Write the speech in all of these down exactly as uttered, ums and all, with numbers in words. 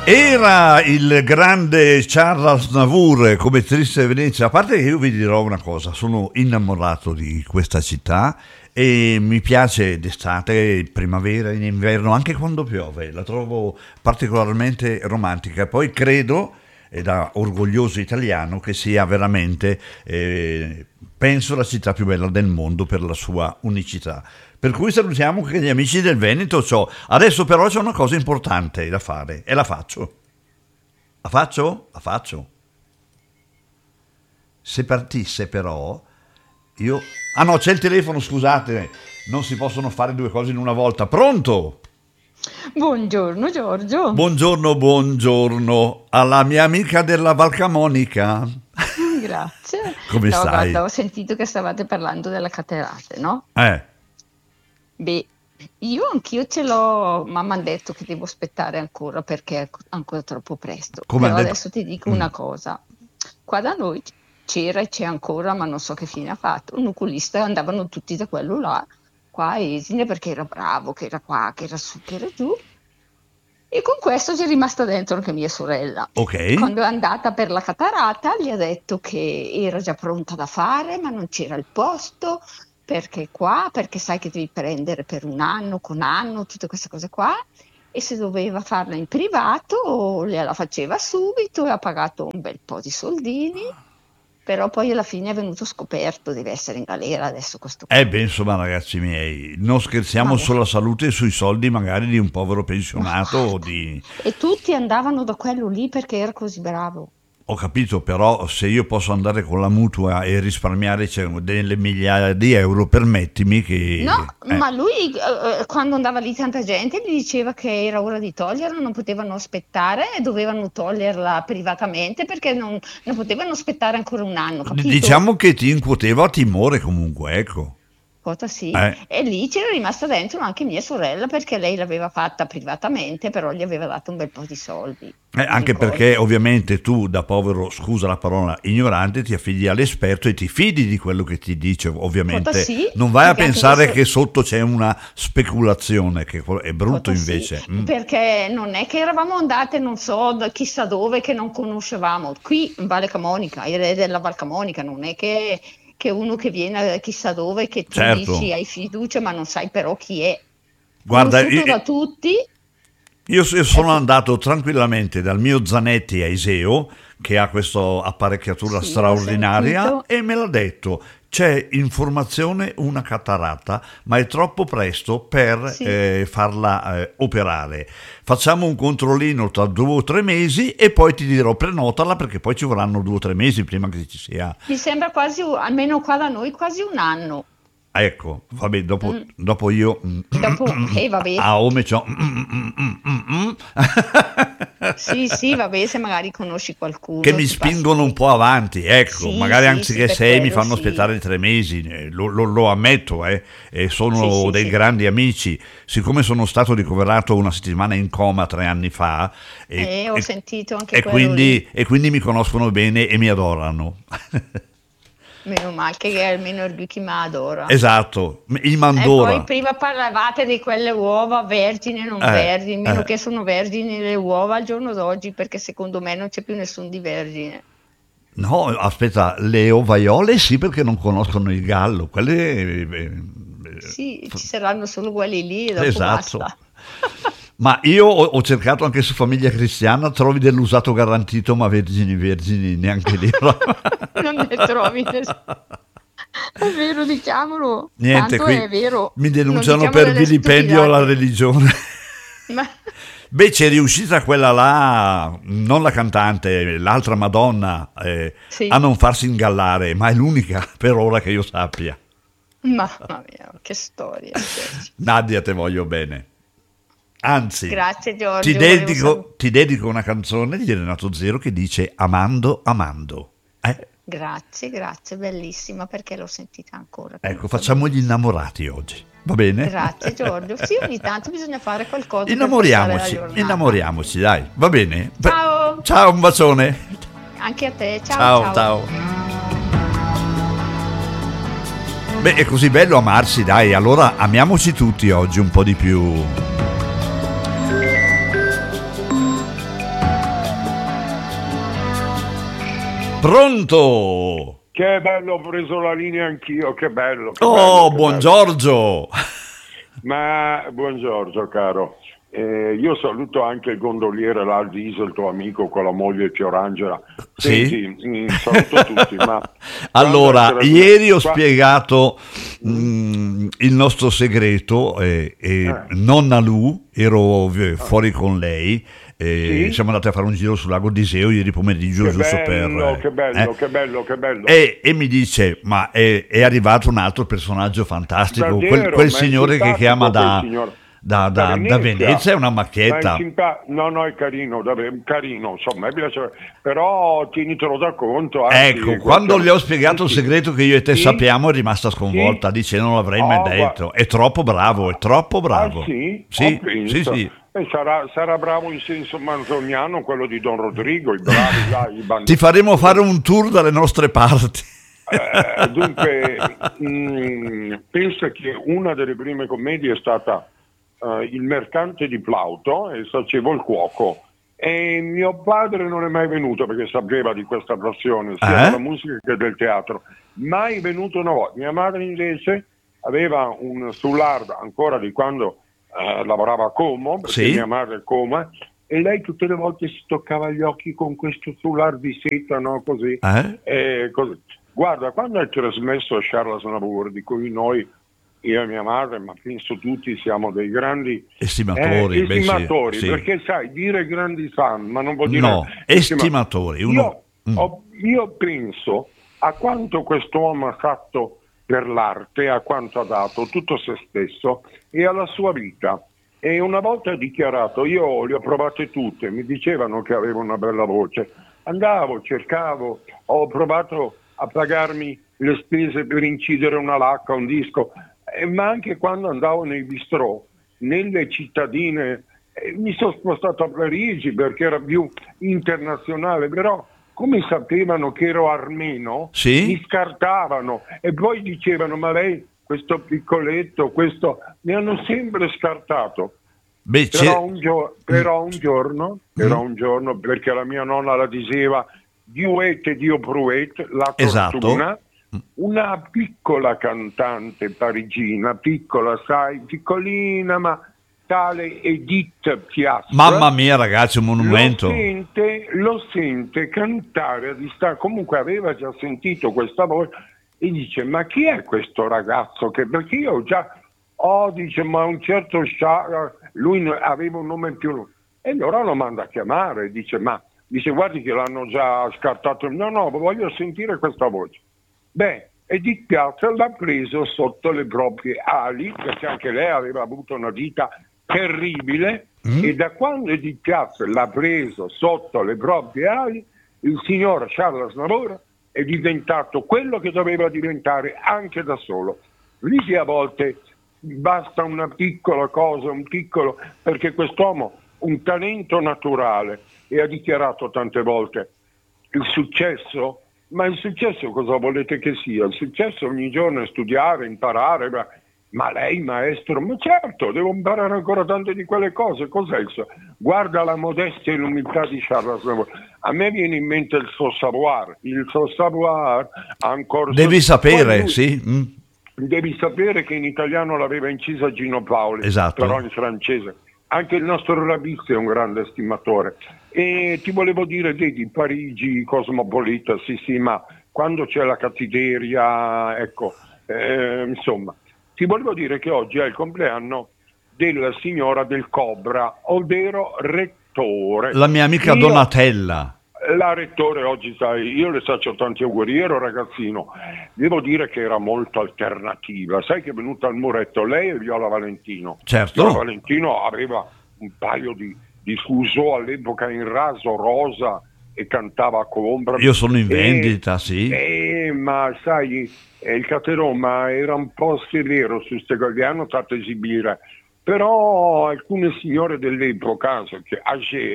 Era il grande Charles Navour come Triste Venezia. A parte che io vi dirò una cosa, sono innamorato di questa città e mi piace d'estate, primavera, in inverno, anche quando piove, la trovo particolarmente romantica. Poi credo, e da orgoglioso italiano, che sia veramente, eh, penso, la città più bella del mondo per la sua unicità. Per cui salutiamo che gli amici del Veneto. C'ho. Adesso però c'è una cosa importante da fare e la faccio. La faccio? La faccio. Se partisse però, io... Ah no, c'è il telefono, scusate, non si possono fare due cose in una volta. Pronto? Buongiorno Giorgio. Buongiorno, buongiorno alla mia amica della Val Camonica. Grazie. Come no, stai? Guarda, ho sentito che stavate parlando della Caterate, no? Eh. Beh, io anch'io ce l'ho, ma mi hanno detto che devo aspettare ancora perché è ancora troppo presto. Come Però detto? adesso ti dico Mm. una cosa. Qua da noi c'era e c'è ancora, ma non so che fine ha fatto, un oculista, andavano tutti da quello là, qua a Esine, perché era bravo, che era qua, che era su, che era giù. E con questo c'è rimasta dentro anche mia sorella. Ok. Quando è andata per la Catarata gli ha detto che era già pronta da fare, ma non c'era il posto, perché qua, perché sai che devi prendere per un anno, con anno, tutte queste cose qua, e se doveva farla in privato gliela faceva subito e ha pagato un bel po' di soldini, però poi alla fine è venuto scoperto, deve essere in galera adesso questo qua. Eh beh, insomma, ragazzi miei, non scherziamo Vabbè. sulla salute e sui soldi magari di un povero pensionato o Guarda. di... E tutti andavano da quello lì perché era così bravo. Ho capito, però se io posso andare con la mutua e risparmiare, cioè, delle migliaia di euro, permettimi che... No, eh. ma lui eh, eh, quando andava lì tanta gente gli diceva che era ora di toglierla, non potevano aspettare e dovevano toglierla privatamente perché non, non potevano aspettare ancora un anno, capito? Diciamo che ti incuteva timore comunque, ecco. Cosa sì. Eh. E lì c'era rimasta dentro anche mia sorella perché lei l'aveva fatta privatamente, però gli aveva dato un bel po' di soldi. Eh, anche Ricordo. perché ovviamente tu da povero, scusa la parola, ignorante, ti affidi all'esperto e ti fidi di quello che ti dice, ovviamente. Cosa sì, Non vai a perché anche pensare adesso- che sotto c'è una speculazione, che è brutto Cosa sì, invece. Mm. perché non è che eravamo andate non so da chissà dove che non conoscevamo. Qui in Valle Camonica, il re della Val Camonica, non è che, che uno che viene da chissà dove che tu Certo. dici hai fiducia ma non sai però chi è. Guarda, Conosciuto io- da tutti. Io io sono andato tranquillamente dal mio Zanetti a Iseo, che ha questa apparecchiatura Sì, ho straordinaria, sentito. e me l'ha detto: c'è in formazione una catarata, ma è troppo presto per Sì. eh, farla eh, operare. Facciamo un controllino tra due o tre mesi e poi ti dirò prenotala, perché poi ci vorranno due o tre mesi prima che ci sia. Mi sembra quasi, almeno qua da noi, quasi un anno. Ecco, vabbè, dopo, Mm. dopo io Dopo, eh vabbè, a Ome c'ho sì sì vabbè, se magari conosci qualcuno. che mi ti passi- spingono un po' avanti, ecco, Sì, magari sì, anziché sì, per sei mi quello fanno sì. aspettare tre mesi, eh, lo, lo- lo ammetto, eh, e sono Sì, sì, dei sì. grandi amici. Siccome sono stato ricoverato una settimana in coma tre anni fa, e, Eh, ho e- sentito anche e quello quindi, lì. e quindi mi conoscono bene e mi adorano. Meno male che almeno il chi mi adora. Esatto, il E Mandora. poi prima parlavate di quelle uova vergini e non Eh, vergini, meno eh. che sono vergini le uova al giorno d'oggi, perché secondo me non c'è più nessun di vergine. No, aspetta, le ovaiole sì, perché non conoscono il gallo, quelle... eh, eh, Sì, ci saranno solo quelli lì e dopo Esatto. basta. Ma io ho, ho cercato anche su Famiglia Cristiana, trovi dell'usato garantito, ma vergini vergini neanche lì. Non ne trovi nessuno. È vero, diciamolo. Niente, Tanto qui è vero. mi Non denunciano diciamo per delle vilipendio alla stupidate. religione. Ma... Beh, c'è riuscita quella là, non la cantante, l'altra Madonna, eh, Sì. a non farsi ingallare, ma è l'unica per ora che io sappia. Mamma mia, che storia. Nadia, te voglio bene. Anzi, Grazie Giorgio. ti volevo dedico, ti dedico una canzone di Renato Zero che dice Amando, amando. Eh, Grazie, grazie, bellissima perché l'ho sentita ancora. ecco, facciamo gli innamorati oggi, va bene? Grazie Giorgio. Sì, ogni tanto bisogna fare qualcosa per Innamoriamoci, passare la giornata. innamoriamoci, dai, va bene? Ciao. Ciao, un bacione. Anche a te. Ciao, Ciao, ciao. Beh, è così bello amarsi, dai, allora amiamoci tutti oggi un po' di più. Pronto? Che bello, ho preso la linea anch'io, che bello. Che Oh, bello, che buon bello. Giorgio. Ma buongiorno caro, eh, io saluto anche il gondoliere l'Aldis, il tuo amico con la moglie Fiorangela. Senti, Sì? mh, saluto tutti, ma Allora, quando è ieri ho qua- spiegato mm, il nostro segreto e, e Eh. non a lui, ero v- fuori con lei, e Sì? siamo andati a fare un giro sul lago di Iseo ieri pomeriggio, Che giusto bello, per... che bello, eh. che bello, che bello. E, e mi dice, ma è, è arrivato un altro personaggio fantastico, quel, Davvero, quel ma è signore che simpatico chiama quel da, signore. da, Da da- da Venezia. Venezia, è una Ma è macchietta. simpa- no, no, è carino, davvero, carino, insomma, mi piace, però tienitelo da conto. Anzi, Ecco, quando questo- le ho spiegato il sì, sì. segreto che io e te Sì? sappiamo, è rimasta sconvolta, Sì? dice non l'avrei Oh, mai gua- detto, è troppo bravo, è troppo bravo. Ah sì? Sì, Ho penso. sì, sì. Eh, sarà, sarà bravo in senso manzoniano quello di Don Rodrigo, i bravi là, i bandi- Ti faremo fare un tour dalle nostre parti. Eh, dunque, mh, pensa che una delle prime commedie è stata eh, Il mercante di Plauto e Sacevo il cuoco. E mio padre non è mai venuto perché sapeva di questa passione sia Eh? della musica che del teatro. Mai venuto una volta. Mia madre invece aveva un foulard ancora di quando eh, lavorava a Como, perché Sì. mia madre è Como, e lei tutte le volte si toccava gli occhi con questo foulard di seta, no? Così. Eh? E così. Guarda, quando hai trasmesso Charles Navour, di cui noi, io e mia madre, ma penso tutti, siamo dei grandi Estimatori, eh, beh, sì, estimatori, sì. perché sai, dire grandi fan, ma non vuol dire... No, estimatori. Uno... Io, Mm. ho- io penso a quanto quest'uomo ha fatto per l'arte, a quanto ha dato tutto se stesso e alla sua vita. E una volta ha dichiarato, io le ho provate tutte, mi dicevano che avevo una bella voce, andavo, cercavo, ho provato a pagarmi le spese per incidere una lacca, un disco, eh, ma anche quando andavo nei bistrò, nelle cittadine, eh, mi sono spostato a Parigi perché era più internazionale, però come sapevano che ero armeno, Sì? mi scartavano e poi dicevano ma lei questo piccoletto, questo mi hanno sempre scartato. Beh, c'è- Però un, gio- però un giorno, però un giorno, perché la mia nonna la diceva Diuete Dio Pruet, la Esatto. tortuna, una piccola cantante parigina, piccola, sai, piccolina, ma tale Edith Piaf. Mamma mia, ragazzi, un Lo monumento. sente, lo sente cantare a distanza, comunque aveva già sentito questa voce e dice ma chi è questo ragazzo? Che, perché io già, oh dice ma un certo Sciarra, lui ne- aveva un nome in più lungo. E allora lo manda a chiamare, dice ma, dice guardi che l'hanno già scartato, no no voglio sentire questa voce. Beh, Edith Piaf l'ha preso sotto le proprie ali, perché anche lei aveva avuto una vita terribile, e da quando Edith Piaf l'ha preso sotto le proprie ali, il signor Charles Navour è diventato quello che doveva diventare anche da solo. Lì che a volte basta una piccola cosa, un piccolo, perché quest'uomo un talento naturale e ha dichiarato tante volte il successo. Ma il successo cosa volete che sia? Il successo ogni giorno è studiare, imparare, ma, ma lei maestro, ma certo, devo imparare ancora tante di quelle cose, cos'è il suo? Guarda la modestia e l'umiltà di Charles Navour. A me viene in mente il suo savoir, il suo savoir ancora... Devi sapere, Poi lui- sì. Mm. Devi sapere che in italiano l'aveva incisa Gino Paoli, Esatto. però in francese. Anche il nostro Rabizzi è un grande estimatore. E ti volevo dire, vedi, Parigi, cosmopolita, sì sì, ma quando c'è la cattiveria, ecco, eh, insomma. Ti volevo dire che oggi è il compleanno della signora del Cobra, ovvero Rettore. La mia amica Io- Donatella. La Rettore oggi, sai, io le faccio tanti auguri, io ero ragazzino, devo dire che era molto alternativa, sai che è venuta al muretto lei e Viola Valentino. Certo. Viola Valentino aveva un paio di, di fuso all'epoca in raso rosa e cantava a Combra. Io sono in E- vendita, sì. eh, ma sai, eh, il Cateroma era un po' severo su queste cose, le hanno fatte esibire, però alcune signore dell'epoca, so che Agé,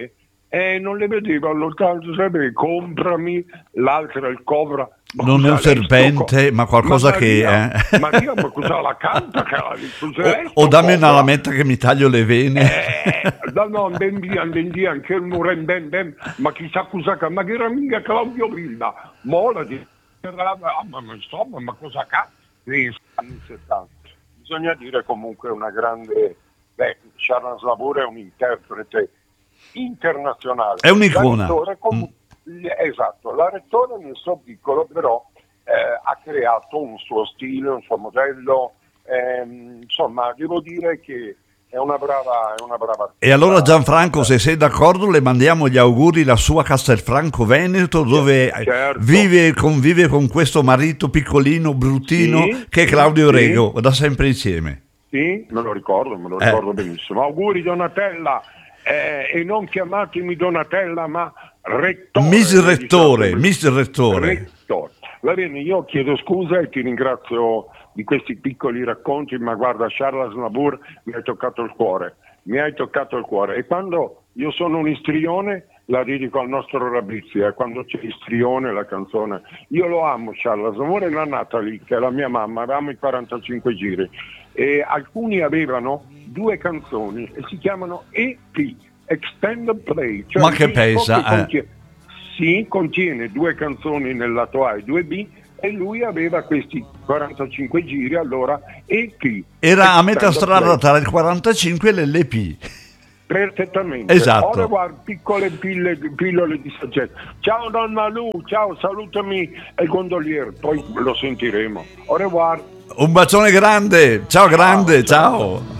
e non le vedevo all'oltanto, sempre comprami, l'altra il cobra. Ma non è un cos'è serpente, sto co- ma qualcosa ma che Maria, è. Maria, ma cosa la canta? Che la, cos'è O, sto o dammi una cobra? lametta che mi taglio le vene. Eh, no, no, ben bien, ben bien, che il muren ben ben, ma chissà cosa, ca- ma che era mica Claudio Villa, mola di, ah, ma insomma, ma cosa cazzo? Sì, anni settanta. Bisogna dire comunque una grande, beh, Charles Aznavour è un interprete internazionale. È un'icona. La Rettore, comu- Mm. Esatto, la Rettore nel suo piccolo però eh, ha creato un suo stile, un suo modello, ehm, insomma devo dire che è una brava, è una brava E allora artista. Gianfranco, se sei d'accordo, le mandiamo gli auguri alla sua Castelfranco Veneto, dove Certo. vive e convive con questo marito piccolino, bruttino, Sì, che è Claudio sì. Rego, da sempre insieme. Sì, me lo ricordo, me lo Eh. ricordo benissimo. Auguri Donatella, eh, e non chiamatemi Donatella, ma Rettore. Miss Rettore, diciamo. Miss Rettore. Rettore. Va bene, io chiedo scusa e ti ringrazio di questi piccoli racconti, ma guarda, Charles Aznavour mi hai toccato il cuore, mi hai toccato il cuore. E quando io sono un istrione la dedico al nostro Rabizzi, eh, quando c'è istrione la canzone. Io lo amo Charles Aznavour e la Natalie, che è la mia mamma, avevamo i quarantacinque giri. E alcuni avevano due canzoni e si chiamano E P, Extended Play. Cioè Ma un che disco pensa, che eh. contiene- sì, contiene due canzoni nel lato A e due B, e lui aveva questi quarantacinque giri, allora E P. Era a metà Extended strada Play. tra il quarantacinque e l'L P. Perfettamente. Esatto. Ora guarda, piccole pille- pillole di saggezza. Ciao Don Malù, ciao, salutami il gondolier, poi lo sentiremo. Au revoir. Un bacione grande, ciao grande, ciao.